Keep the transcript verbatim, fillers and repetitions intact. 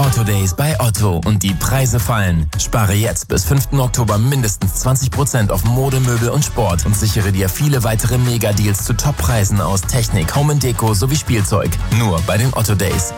Otto Days bei Otto und die Preise fallen. Spare jetzt bis fünften Oktober mindestens zwanzig Prozent auf Mode, Möbel und Sport und sichere dir viele weitere Mega-Deals zu Top-Preisen aus Technik, Home and Deko sowie Spielzeug. Nur bei den Otto Days.